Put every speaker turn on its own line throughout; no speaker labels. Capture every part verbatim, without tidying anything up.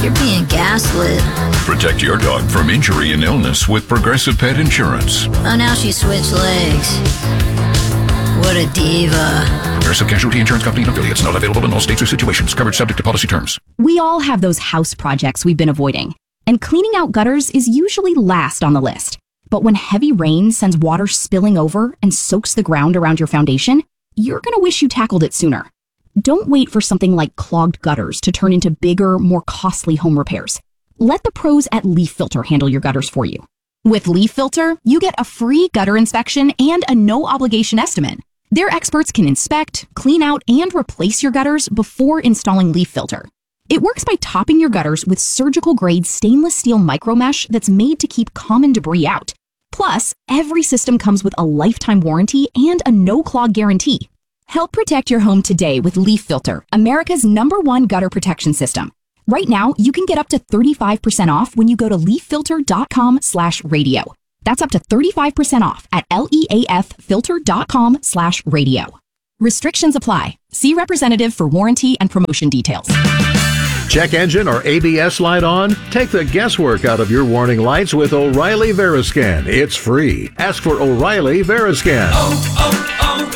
You're being gaslit.
Protect your dog from injury and illness with Progressive Pet Insurance.
Oh, now she switched legs. What a diva.
Progressive Casualty Insurance Company and affiliates. Not available in all states or situations. Coverage subject to policy terms.
We all have those house projects we've been avoiding, and cleaning out gutters is usually last on the list. But when heavy rain sends water spilling over and soaks the ground around your foundation, you're going to wish you tackled it sooner. Don't wait for something like clogged gutters to turn into bigger, more costly home repairs. Let the pros at Leaf Filter handle your gutters for you. With Leaf Filter, you get a free gutter inspection and a no-obligation estimate. Their experts can inspect, clean out, and replace your gutters before installing Leaf Filter. It works by topping your gutters with surgical-grade stainless steel micromesh that's made to keep common debris out. Plus, every system comes with a lifetime warranty and a no-clog guarantee. Help protect your home today with Leaf Filter, America's number one gutter protection system. Right now, you can get up to thirty-five percent off when you go to leaffilter.com slash radio. That's up to thirty-five percent off at leaffilter.com slash radio. Restrictions apply. See representative for warranty and promotion details.
Check engine or A B S light on? Take the guesswork out of your warning lights with O'Reilly Veriscan. It's free. Ask for O'Reilly Veriscan.
Oh,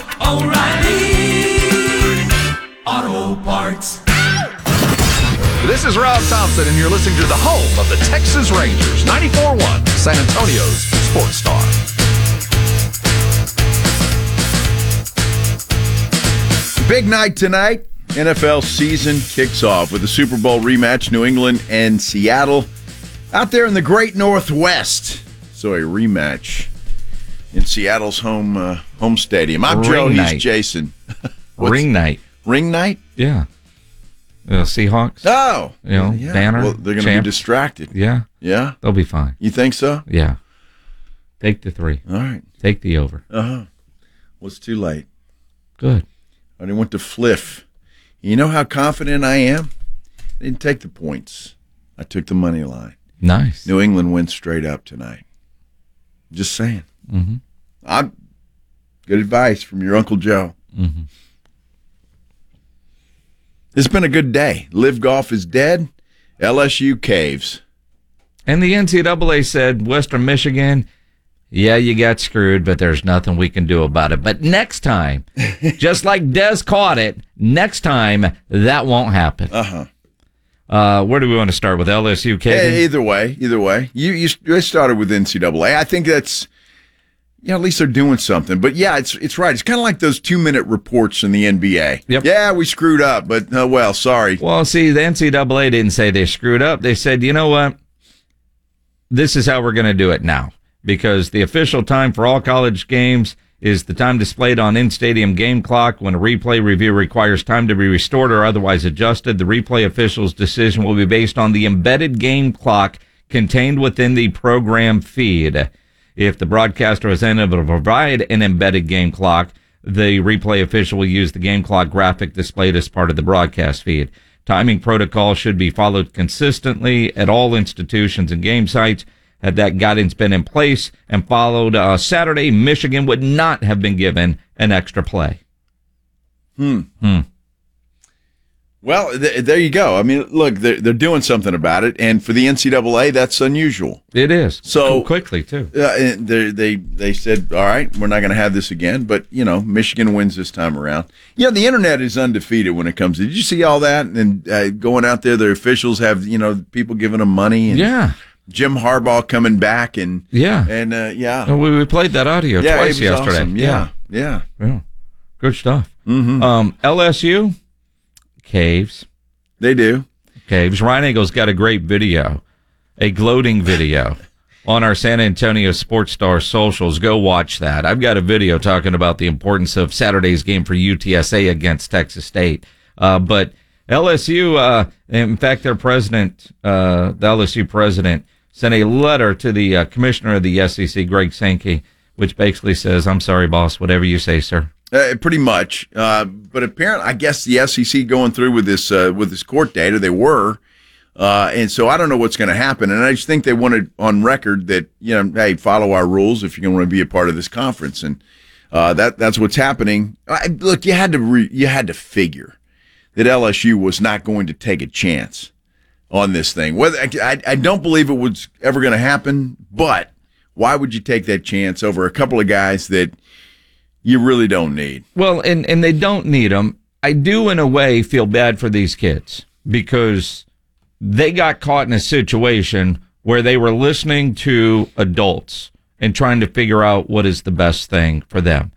oh, oh, O'Reilly Auto Parts.
This is Rob Thompson, and you're listening to the home of the Texas Rangers, ninety-four point one, San Antonio's Sports Star.
Big night tonight. N F L season kicks off with the Super Bowl rematch, New England and Seattle, out there in the Great Northwest. So a rematch in Seattle's home uh, home stadium. I'm
Ring
Joe.
night.
He's Jason.
Ring night.
Ring night?
Yeah. Uh, Seahawks.
Oh.
You know,
yeah.
banner.
Well, they're going to be distracted.
Yeah.
Yeah?
They'll be fine.
You think so?
Yeah. Take the three.
All right.
Take the over.
Uh-huh. Well, it's too late.
Good.
I didn't want to fliff. You know how confident I am? I didn't take the points. I took the money line.
Nice.
New England wins straight up tonight. Just saying.
Mm-hmm.
I'm, good advice from your Uncle Joe.
Mm-hmm.
It's been a good day. Live Golf is dead. L S U caves.
And the N C double A said, Western Michigan, yeah, you got screwed, but there's nothing we can do about it. But next time, just like Des caught it, next time, that won't happen.
Uh-huh.
Uh, where do we want to start with L S U caving?
Hey, either way, either way. You, you you started with N C double A. I think that's, yeah, at least they're doing something. But yeah, it's it's right. It's kind of like those two-minute reports in the N B A.
Yep.
Yeah, we screwed up, but uh, well, sorry.
Well, see, the N C double A didn't say they screwed up. They said, you know what? This is how we're going to do it now. Because the official time for all college games is the time displayed on in-stadium game clock. When a replay review requires time to be restored or otherwise adjusted, the replay official's decision will be based on the embedded game clock contained within the program feed. If the broadcaster is unable to provide an embedded game clock, the replay official will use the game clock graphic displayed as part of the broadcast feed. Timing protocol should be followed consistently at all institutions and game sites. Had that guidance been in place and followed uh, Saturday, Michigan would not have been given an extra play.
Hmm.
Hmm.
Well, th- there you go. I mean, look, they're, they're doing something about it, and for the N C double A, that's unusual.
It is.
So
quickly, too.
Uh, they, they, they said, all right, we're not going to have this again, but, you know, Michigan wins this time around. Yeah, the internet is undefeated when it comes to, did you see all that? And uh, going out there, the officials have, you know, people giving them money. And
yeah.
Jim Harbaugh coming back, and
yeah,
and uh, yeah,
we, we played that audio
yeah,
twice
it was
yesterday.
Awesome. Yeah. yeah,
yeah, yeah, good stuff.
Mm-hmm.
Um, L S U caves,
they do
caves. Ryan Eagle's got a great video, a gloating video on our San Antonio Sports Star socials. Go watch that. I've got a video talking about the importance of Saturday's game for U T S A against Texas State, uh, but L S U, uh, in fact, their president, uh, the L S U president, sent a letter to the uh, commissioner of the S E C, Greg Sankey, which basically says, I'm sorry, boss, whatever you say, sir.
Uh, pretty much. Uh, but apparently, I guess the S E C going through with this uh, with this court data, they were. Uh, and so I don't know what's going to happen. And I just think they wanted on record that, you know, hey, follow our rules if you're going to want to be a part of this conference. And uh, that that's what's happening. I, look, you had to re, you had to figure that L S U was not going to take a chance on this thing. Whether I, I don't believe it was ever going to happen, but why would you take that chance over a couple of guys that you really don't need?
Well, and, and they don't need them. I do, in a way, feel bad for these kids because they got caught in a situation where they were listening to adults and trying to figure out what is the best thing for them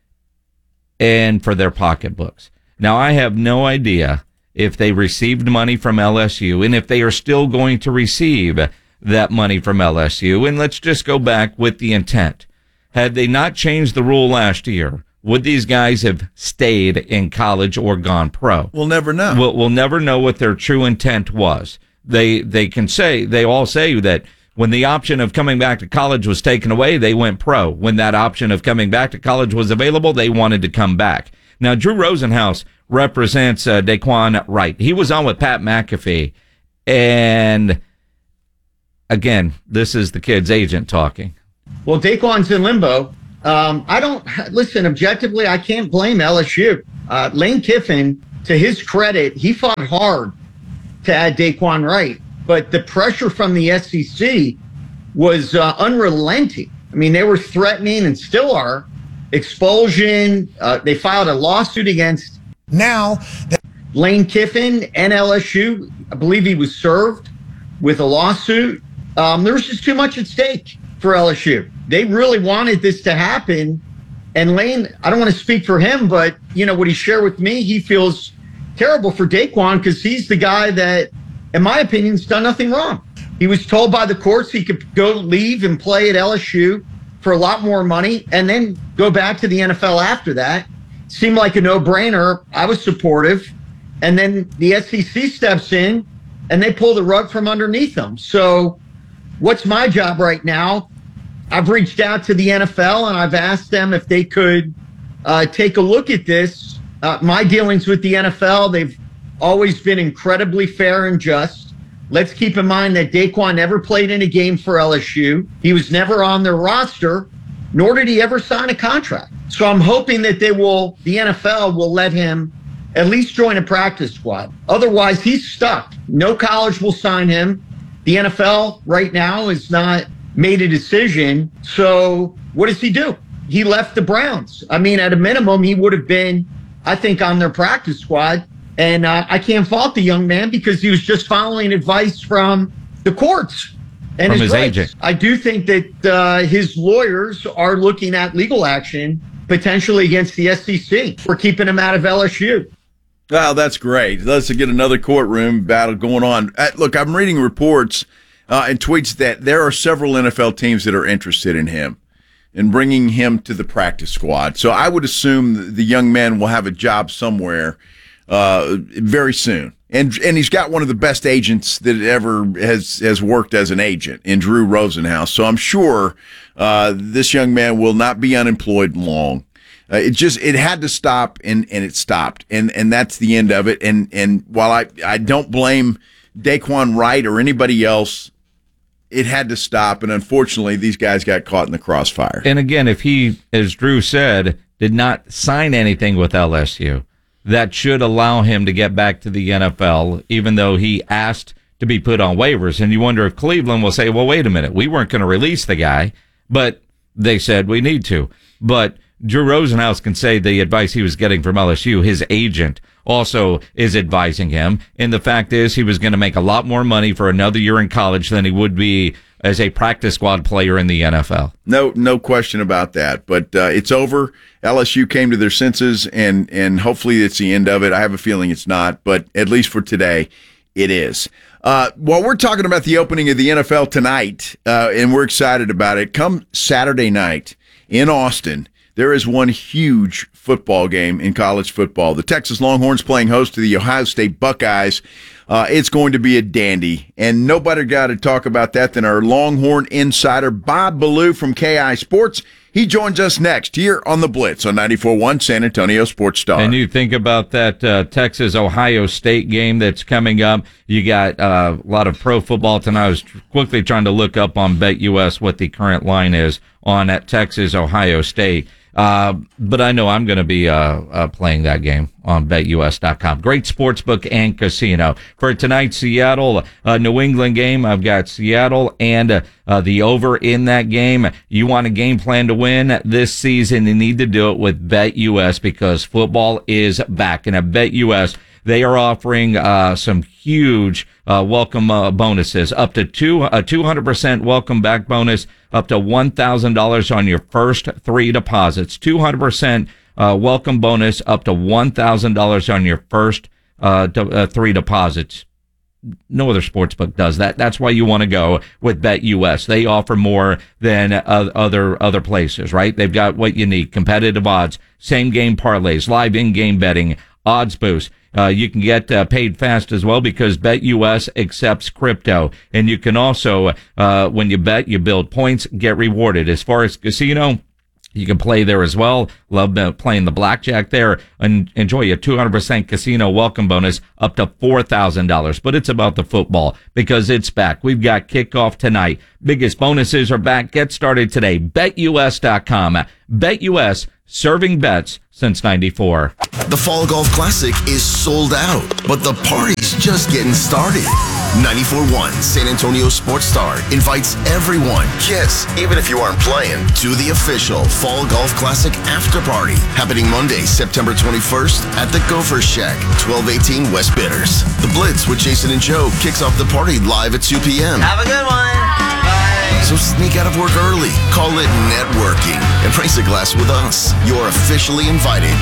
and for their pocketbooks. Now, I have no idea if they received money from L S U and if they are still going to receive that money from L S U. And let's just go back with the intent. Had they not changed the rule last year, would these guys have stayed in college or gone pro?
We'll never know.
We'll, we'll never know what their true intent was. They they can say, they all say that when the option of coming back to college was taken away, they went pro. When that option of coming back to college was available, they wanted to come back. Now, Drew Rosenhaus represents uh, Daquan Wright. He was on with Pat McAfee. And again, this is the kid's agent talking.
Well, Daquan's in limbo. Um, I don't, listen, objectively, I can't blame L S U. Uh, Lane Kiffin, to his credit, he fought hard to add Daquan Wright. But the pressure from the S E C was uh, unrelenting. I mean, they were threatening and still are. Expulsion. Uh, they filed a lawsuit against
now
Lane Kiffin and L S U. I believe he was served with a lawsuit. Um, there was just too much at stake for L S U. They really wanted this to happen. And Lane, I don't want to speak for him, but you know what he shared with me, he feels terrible for Daquan because he's the guy that, in my opinion, has done nothing wrong. He was told by the courts he could go leave and play at L S U for a lot more money and then go back to the N F L after that. Seemed like a no-brainer. I was supportive. And then the S E C steps in and they pull the rug from underneath them. So what's my job right now? I've reached out to the N F L and I've asked them if they could uh, take a look at this. Uh, my dealings with the N F L, they've always been incredibly fair and just. Let's keep in mind that Daquan never played in a game for L S U. He was never on their roster, nor did he ever sign a contract. So I'm hoping that they will, the N F L will let him at least join a practice squad. Otherwise, he's stuck. No college will sign him. The N F L right now has not made a decision. So what does he do? He left the Browns. I mean, at a minimum, he would have been, I think, on their practice squad. And uh, I can't fault the young man because he was just following advice from the courts and
from
his,
his agent.
I do think that uh, his lawyers are looking at legal action potentially against the S E C for keeping him out of L S U.
Well, that's great. Let's get another courtroom battle going on. Uh, look, I'm reading reports uh, and tweets that there are several N F L teams that are interested in him and bringing him to the practice squad. So I would assume the young man will have a job somewhere uh, very soon. And and he's got one of the best agents that ever has has worked as an agent in Drew Rosenhaus. So I'm sure uh, this young man will not be unemployed long. Uh, it just it had to stop, and, and it stopped, and and that's the end of it. And and while I I don't blame Daquan Wright or anybody else, it had to stop. And unfortunately, these guys got caught in the crossfire.
And again, if he, as Drew said, did not sign anything with L S U, that should allow him to get back to the N F L, even though he asked to be put on waivers. And you wonder if Cleveland will say, well, wait a minute, we weren't going to release the guy, but they said we need to. But Drew Rosenhaus can say the advice he was getting from L S U, his agent also is advising him. And the fact is he was going to make a lot more money for another year in college than he would be as a practice squad player in the N F L.
No, no question about that. But uh, it's over. L S U came to their senses, and and hopefully it's the end of it. I have a feeling it's not, but at least for today, it is. Uh, while we're talking about the opening of the N F L tonight, uh, and we're excited about it, come Saturday night in Austin, there is one huge football game in college football. The Texas Longhorns playing host to the Ohio State Buckeyes. Uh, it's going to be a dandy, and nobody got to talk about that than our Longhorn insider, Bob Ballou from K I Sports. He joins us next here on The Blitz on ninety-four point one San Antonio Sports Star.
And you think about that uh, Texas-Ohio State game that's coming up. You got uh, a lot of pro football tonight. I was quickly trying to look up on BetUS what the current line is on at Texas-Ohio State. Uh, but I know I'm going to be uh, uh, playing that game on bet U S dot com. Great sportsbook and casino. For tonight's Seattle, uh, New England game, I've got Seattle and uh, uh, the over in that game. You want a game plan to win this season, you need to do it with BetUS because football is back. And at BetUS, they are offering uh, some huge uh, welcome uh, bonuses, up to two, a two hundred percent welcome back bonus, up to one thousand dollars on your first three deposits, two hundred percent uh, welcome bonus, up to one thousand dollars on your first uh, de- uh, three deposits. No other sportsbook does that. That's why you want to go with BetUS. They offer more than uh, other other places, right? They've got what you need: competitive odds, same game parlays, live in-game betting, odds boost. Uh, you can get uh, paid fast as well because BetUS accepts crypto. And you can also, uh, when you bet, you build points, get rewarded. As far as casino, you can play there as well. Love uh, playing the blackjack there and enjoy a two hundred percent casino welcome bonus up to four thousand dollars. But it's about the football because it's back. We've got kickoff tonight. Biggest bonuses are back. Get started today. bet U S dot com. BetUS, serving bets since ninety-four.
The Fall Golf Classic is sold out, but the party's just getting started. ninety-four point one San Antonio Sports Star invites everyone, yes, even if you aren't playing, to the official Fall Golf Classic after party happening Monday, September twenty-first at the Gopher Shack, twelve eighteen West Bitters. The Blitz with Jason and Joe kicks off the party live at two p.m.
Have a good one. Bye.
So sneak out of work early, call it networking, and raise a glass with us. You're officially invited